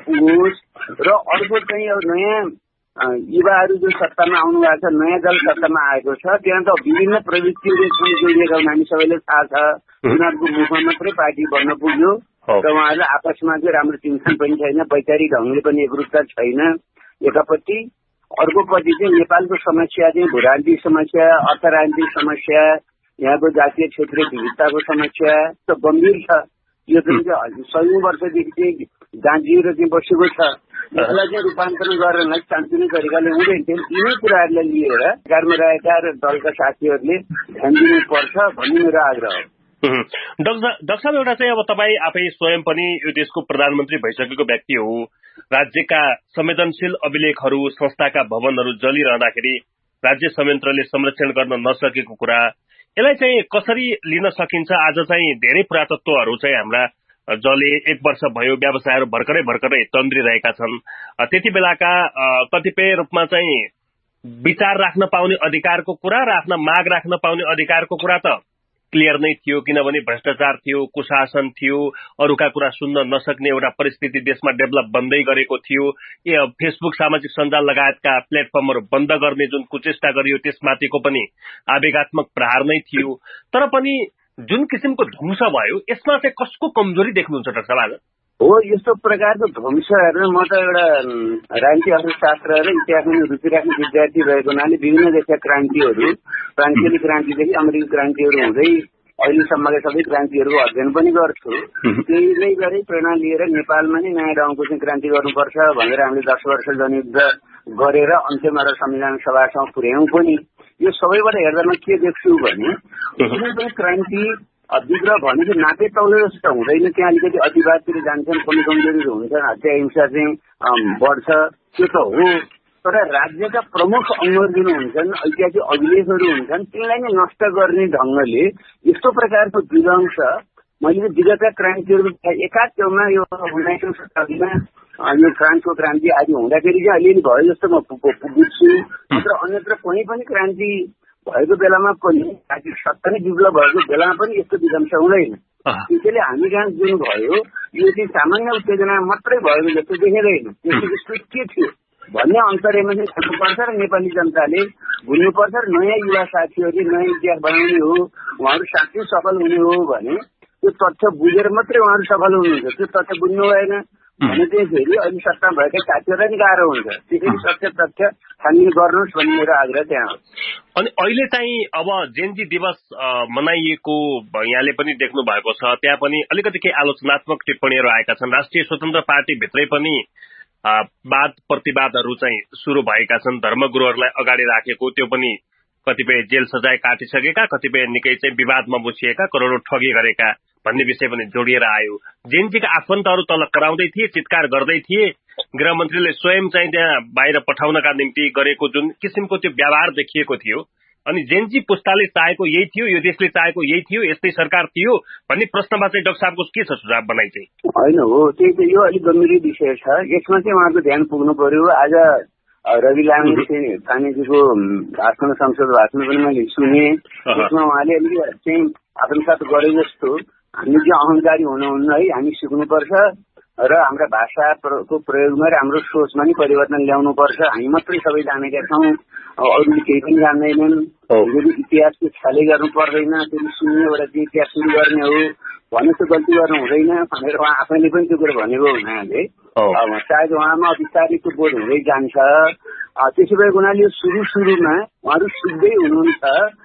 पुगोस् र अर्को चाहिँ अब नयाँ युवाहरू जो सत्तामा आउनु भएको छ, नयाँ दल सत्तामा आएको छ, त्यहाँ त विभिन्न प्रवृत्तिहरू जोडिएका हामी सबैले थाहा छ। उनीहरूको मुखमा मात्रै पार्टी बन्न पुग्यो र उहाँहरूले आपसमा चाहिँ राम्रो चिन्तन पनि छैन, वैचारिक ढङ्गले पनि एकरूपता छैन एकापट्टि। अर्कोपट्टि चाहिँ नेपालको समस्या चाहिँ भूराजनीतिक समस्या, अर्थ राजनीतिक समस्या, यहाँको जातीय क्षेत्रीय विविधताको समस्या त गम्भीर छ। यो चाहिँ 100औं वर्षदेखि चाहिँ गाँजिएर चाहिँ बसेको छ। यसलाई चाहिँ रूपान्तरण गर्नलाई शान्तिपूर्ण तरिकाले हुँदैन। यिनै कुराहरूलाई लिएर सरकारमा रहेका र दलका साथीहरूले ध्यान दिनुपर्छ भन्ने मेरो आग्रह हो। डाक्टर साहब, एउटा चाहिँ अब तपाईँ आफै स्वयं पनि यो देशको प्रधानमन्त्री भइसकेको व्यक्ति हो। राज्यका संवेदनशील अभिलेखहरू, संस्थाका भवनहरू जलिरहँदाखेरि राज्य संयन्त्रले संरक्षण गर्न नसकेको कुरा, यसलाई चाहिँ कसरी लिन सकिन्छ? आज चाहिँ धेरै पुरातत्वहरू चाहिँ हाम्रा जले 1 वर्ष भयो, व्यवसायहरू भर्खरै तन्द्रिरहेका छन्। त्यति बेलाका कतिपय रूपमा चाहिँ विचार राख्न पाउने अधिकारको कुरा र आफ्ना माग राख्न पाउने अधिकारको कुरा त क्लियर नै थियो, किनभने भ्रष्टाचार थियो, कुशासन थियो, अरूका कुरा सुन्न नसक्ने एउटा परिस्थिति देशमा डेभलप बन्दै गरेको थियो। फेसबुक, सामाजिक सञ्जाल लगायतका प्लेटफर्महरू बन्द गर्ने जुन कुचेष्टा गरियो त्यसमाथिको पनि आवेगात्मक प्रहार नै थियो। तर पनि जुन किसिमको ध्वंस भयो, यसमा चाहिँ कसको कमजोरी देख्नुहुन्छ डाक्टर साहब? हो, यस्तो प्रकारको ध्वंसहरू म त एउटा राजनीतिक अर्थशास्त्र र इतिहासमा रुचि राख्ने विद्यार्थी भएको हुनाले विभिन्न देशका क्रान्तिहरू, फ्रान्सेली क्रान्तिदेखि अमेरिकी क्रान्तिहरू हुँदै अहिलेसम्मका सबै क्रान्तिहरूको अध्ययन पनि गर्छु। त्यही नै गरी प्रेरणा लिएर नेपालमा नै नयाँ ढङ्गको चाहिँ क्रान्ति गर्नुपर्छ भनेर हामीले 10 वर्ष जनयुद्ध गरेर अन्त्यमा र संविधान सभासम्म पुर्यायौं पनि। यो सबैबाट हेर्दा म के देख्छु भने कुनै पनि क्रान्ति विग्रह भनेको नापे तौले जस्तो हुँदैन। त्यहाँ अलिकति अतिवादतिर जान्छन्, कमी कमजोरीहरू हुन्छन्, हत्या हिंसा चाहिँ बढ्छ, त्यो त हो। तर राज्यका प्रमुख अङ्गहरू जुन हुन्छन्, ऐतिहासिक अभिलेखहरू हुन्छन्, तिनलाई नै नष्ट गर्ने ढङ्गले यस्तो प्रकारको विध्वंस मैले विगतका क्रान्तिहरू एकात्ममा यो 19औं शताब्दीमा यो फ्रान्सको क्रान्ति आदि हुँदाखेरि चाहिँ अलिअलि भयो जस्तो म बुझ्छु। तर अन्यत्र कुनै पनि क्रान्ति भएको बेलामा पनि, सत्तरी विप्लव भएको बेलामा पनि यस्तो विध्वंस हुँदैन। त्यसैले हामी कहाँ जुन भयो यो चाहिँ सामान्य उत्तेजना मात्रै भएको जस्तो देखिँदैन। त्यसको के थियो भन्ने अन्तर्यमा चाहिँ खोज्नुपर्छ र नेपाली जनताले बुझ्नुपर्छ र नयाँ युवा साथीहरूले नयाँ इतिहास बनाउने हो, उहाँहरू साँच्चै सफल हुने हो भने त्यो तथ्य बुझेर मात्रै उहाँहरू सफल हुनुहुन्छ। त्यो तथ्य बुझ्नु भएन भने चाहिँ फेरि अहिले सत्ता भएका साथीहरूलाई नि गाह्रो हुन्छ। त्यसैले सत्य तथ्य छानबिन गर्नुहोस् भन्ने मेरो आग्रह त्यहाँ हो। अनि अहिले चाहिँ अब जेनजी दिवस मनाइएको यहाँले पनि देख्नु भएको छ, त्यहाँ पनि अलिकति केही आलोचनात्मक टिप्पणीहरू आएका छन्। राष्ट्रिय स्वतन्त्र पार्टी भित्रै पनि वाद प्रतिवादहरू चाहिँ सुरु भएका छन्। धर्मगुरुहरूलाई अगाडि राखेको, त्यो पनि कतिपय जेल सजाय काटिसकेका, कतिपय निकै चाहिँ विवादमा मुछिएका, करोडौं ठगी गरेका भन्ने विषय पनि जोडिएर आयो। जेनजीका आफन्तहरू तल कराउँदै थिए, चित्कार गर्दै थिए। गृहमन्त्रीले स्वयं चाहिँ त्यहाँ बाहिर पठाउनका निम्ति गरेको जुन किसिमको त्यो व्यवहार देखिएको थियो, अनि जेनजी पुस्ताले चाहेको यही थियो, यो देशले चाहेको यही थियो, यस्तै सरकार थियो भन्ने प्रश्नमा चाहिँ डाक्टर साहबको के छ सुझाव बनाइ चाहिँ? होइन हो, त्यही त यो अलिक गम्भीर विषय छ। यसमा चाहिँ उहाँको ध्यान पुग्नु पर्यो। आज रवि लामी छानेजीको भाषण, संसद भाषण पनि मैले सुने। त्यसमा उहाँले अलिक चाहिँ आत्मसात गरे जस्तो हामी चाहिँ अहङ्कारी हुनुहुन्न है, हामी सिक्नुपर्छ र हाम्रा भाषाको प्रयोगमा र हाम्रो सोचमा नि परिवर्तन ल्याउनुपर्छ। हामी मात्रै सबै जानेका छौँ, अरूले केही पनि जान्दैनन्। यदि इतिहासको ख्यालै गर्नु पर्दैन, फेरि सुन्नेबाट चाहिँ इतिहास सुरु गर्ने हो भने त गल्ती गर्नु हुँदैन भनेर उहाँ आफैले पनि त्यो कुरो भनेको हुनाले सायद उहाँमा विस्तारित बोध हुँदै जान्छ। त्यसो भएको हुनाले यो सुरुमा उहाँहरू सिक्दै हुनुहुन्छ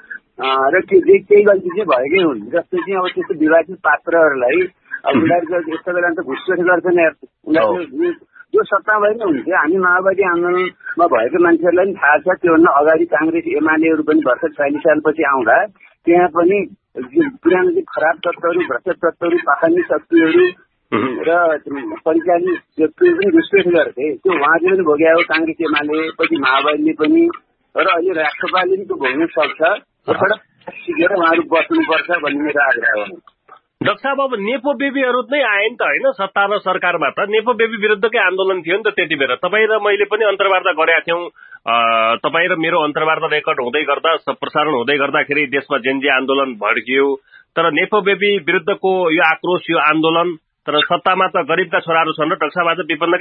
र केही गल्ती चाहिँ भएकै हुन्। जस्तै चाहिँ अब त्यस्तो विवादित पात्रहरूलाई उनीहरूको यस्तो बेला त घुसपेठ गर्छन्। उनीहरू यो सत्ता भएन हुन्थ्यो। हामी माओवादी आन्दोलनमा भएको मान्छेहरूलाई पनि थाहा छ, त्योभन्दा अगाडि काङ्ग्रेस एमालेहरू पनि भर्खर 46 सालपछि आउँदा त्यहाँ पनि पुरानो चाहिँ खराब तत्त्वहरू, भ्रष्ट तत्त्वहरू, पाखण्डी शक्तिहरू र परिचालित व्यक्तिहरू पनि घुसपेठ गर्थे। त्यो उहाँले पनि भोग्या हो, काङ्ग्रेस एमाले पछि माओवादीले पनि, र अहिले राष्ट्रपालले पनि त्यो भोग्न सक्छ। सिकेर उहाँहरू बस्नुपर्छ भन्ने मेरो आग्रह हो। डाक्टर साहब, अब नेपो बेबीहरू नै आए नि त होइन सत्ता र सरकारमा, त नेपो बेबी विरुद्धकै आन्दोलन थियो नि त त्यति बेला। तपाईँ र मैले पनि अन्तर्वार्ता गरेका थियौँ। तपाईँ र मेरो अन्तर्वार्ता रेकर्ड हुँदै गर्दा, प्रसारण हुँदै गर्दाखेरि देशमा जेनजी आन्दोलन भड्कियो। तर नेपो बेबी विरुद्धको यो आक्रोश, यो आन्दोलन, तर सत्तामा त गरिबका छोराहरू छन् र डाक्टर साहब आज विपन्न